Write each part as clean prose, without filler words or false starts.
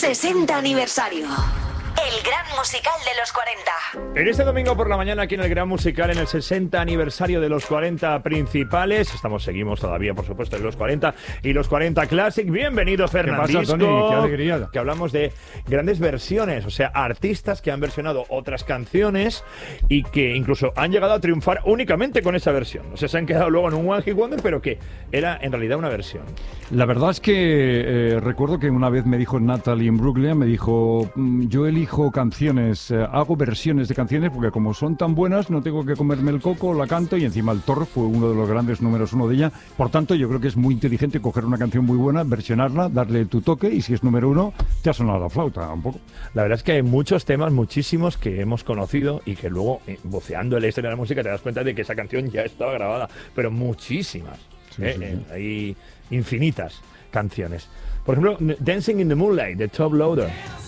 60 aniversario. El gran musical de los 40. En este domingo por la mañana, aquí en el Gran Musical, en el 60 aniversario de los 40 principales. Seguimos todavía, por supuesto, en los 40 y los 40 Classic. Bienvenido, Fernandisco. ¿Qué pasa, Tony? Qué alegría. Que hablamos de grandes versiones, o sea, artistas que han versionado otras canciones y que incluso han llegado a triunfar únicamente con esa versión. O sea, se han quedado luego en un One Hit Wonder, pero que era en realidad una versión. La verdad es que recuerdo que una vez me dijo Natalie en Brooklyn, me dijo, yo elijo canciones, hago versiones de canciones porque como son tan buenas no tengo que comerme el coco, la canto, y encima el Thor fue uno de los grandes números uno de ella. Por tanto, yo creo que es muy inteligente coger una canción muy buena, versionarla, darle tu toque, y si es número uno, te ha sonado la flauta un poco. La verdad es que hay muchos temas, muchísimos, que hemos conocido y que luego, buceando en la historia de la música, te das cuenta de que esa canción ya estaba grabada, pero muchísimas. Sí. Hay infinitas canciones. Por ejemplo, Dancing in the Moonlight, de Top Loader.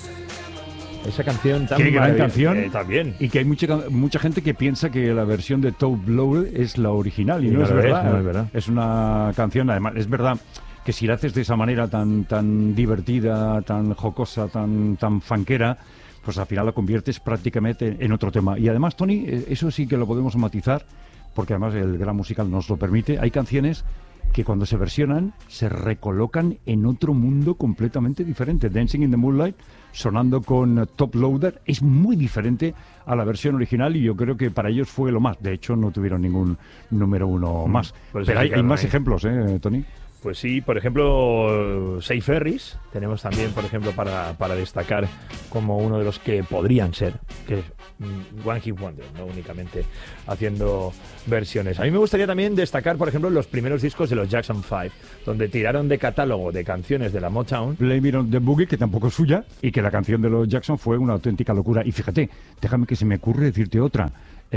Esa canción tan Qué gran canción. También. Y que hay mucha gente que piensa que la versión de Top Loader es la original, y no es lo verdad. no es verdad. Es una canción, además, es verdad que si la haces de esa manera tan divertida, tan jocosa, tan funkera, pues al final la conviertes prácticamente en otro tema. Y además, Tony, eso sí que lo podemos matizar, porque además el Gran Musical nos lo permite. Hay canciones que cuando se versionan se recolocan en otro mundo completamente diferente. Dancing in the Moonlight, sonando con Top Loader, es muy diferente a la versión original, y yo creo que para ellos fue lo más. De hecho, no tuvieron ningún número uno más. Pues pero sí, hay más ejemplos, Tony. Pues sí, por ejemplo, Say Ferris, tenemos también, por ejemplo, para destacar como uno de los que podrían ser, que es One Hit Wonder, no únicamente haciendo versiones. A mí me gustaría también destacar, por ejemplo, los primeros discos de los Jackson 5, donde tiraron de catálogo de canciones de la Motown. Blame It on the Boogie, que tampoco es suya, y que la canción de los Jackson fue una auténtica locura. Y fíjate, déjame que se me ocurre decirte otra.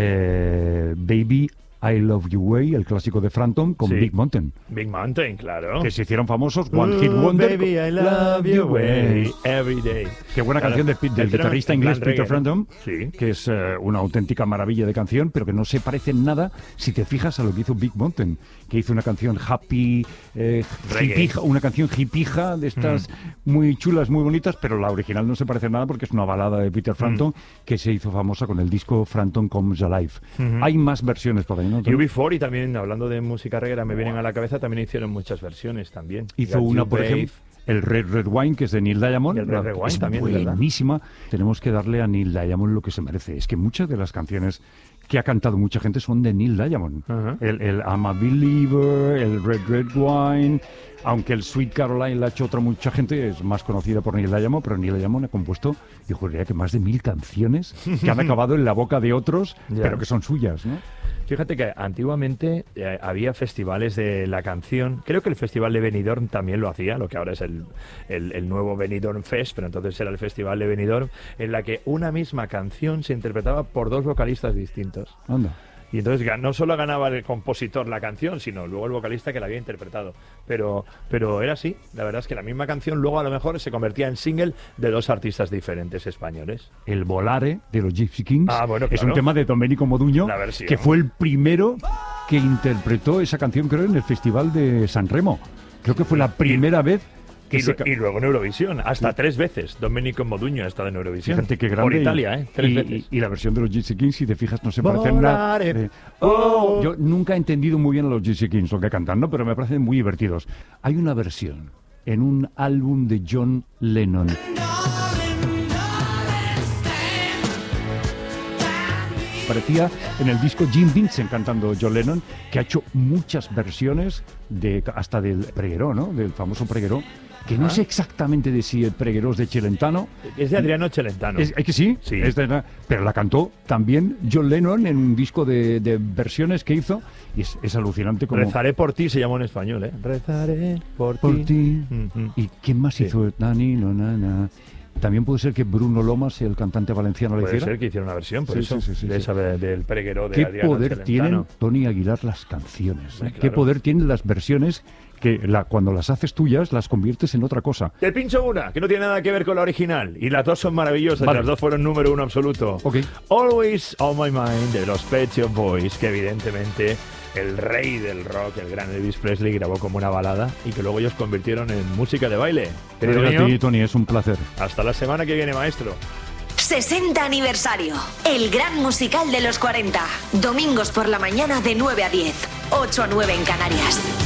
Baby, I Love You Way, el clásico de Frampton, con Big Mountain. Big Mountain, claro. Que se hicieron famosos, One Hit Wonder. Baby, I Love You Way, Every Day. Qué buena canción del guitarrista inglés Peter Frampton, sí, que es una auténtica maravilla de canción, pero que no se parece en nada si te fijas a lo que hizo Big Mountain, que hizo una canción happy, hippija, una canción hippija de estas muy chulas, muy bonitas, pero la original no se parece en nada porque es una balada de Peter Frampton que se hizo famosa con el disco Frampton Comes Alive. Hay más versiones por ahí, ¿no? UB40 también, hablando de música reggae, me vienen a la cabeza, también hicieron muchas versiones también. Hizo una, por ejemplo, el Red Wine, que es de Neil Diamond. Y el Red Wine también, buenísima. Tenemos que darle a Neil Diamond lo que se merece. Es que muchas de las canciones que ha cantado mucha gente son de Neil Diamond. El I'm a Believer, el Red Wine, aunque el Sweet Caroline la ha hecho otra mucha gente, es más conocida por Neil Diamond, pero Neil Diamond ha compuesto, yo juraría que más de 1000 canciones que han acabado en la boca de otros, pero que son suyas, ¿no? Fíjate que antiguamente había festivales de la canción. Creo que el Festival de Benidorm también lo hacía, lo que ahora es el nuevo Benidorm Fest, pero entonces era el Festival de Benidorm, en la que una misma canción se interpretaba por dos vocalistas distintos. Anda. Y entonces no solo ganaba el compositor la canción, sino luego el vocalista que la había interpretado. Pero era así. La verdad es que la misma canción luego a lo mejor se convertía en single de dos artistas diferentes españoles. El Volare de los Gypsy Kings bueno, es un tema de Domenico Modugno, que fue el primero que interpretó esa canción, creo, en el Festival de San Remo. Creo que fue la primera vez. Y luego en Eurovisión, hasta 3 veces. Domenico Modugno ha estado en Eurovisión. Fíjate qué grande. Por Italia, 3 veces. Y la versión de los Gypsy Kings, si te fijas, no se parecen nada. Yo nunca he entendido muy bien a los Gypsy Kings lo que cantan, ¿no? Pero me parecen muy divertidos. Hay una versión en un álbum de John Lennon. Parecía en el disco Jim Vincent cantando John Lennon, que ha hecho muchas versiones hasta del Pregueró, ¿no? Del famoso Pregueró, que no sé exactamente de si el Pregueró es de Celentano. Es de Adriano Celentano. ¿Es que sí? Sí. Pero la cantó también John Lennon en un disco de versiones que hizo, y es alucinante como... Rezaré por ti se llamó en español, ¿eh? Rezaré por ti. ¿Y quién más hizo? También puede ser que Bruno Lomas, el cantante valenciano, lo hiciera. Puede ser que hiciera una versión, por eso, del Pregueró de ¿Qué Adriano poder Celentano? tienen, Tony Aguilar, las canciones? Claro. ¿Qué poder tienen las versiones que cuando las haces tuyas, las conviertes en otra cosa. Te pincho una, que no tiene nada que ver con la original. Y las dos son maravillosas, Vale. las dos fueron número 1 absoluto. Ok. Always on My Mind, de los Pet Shop Boys, que evidentemente el rey del rock, el gran Elvis Presley, grabó como una balada y que luego ellos convirtieron en música de baile. Querido Gracias a mío, ti, Tony, es un placer. hasta la semana que viene, maestro. 60 aniversario. El gran musical de los 40. Domingos por la mañana de 9 a 10. 8 a 9 en Canarias.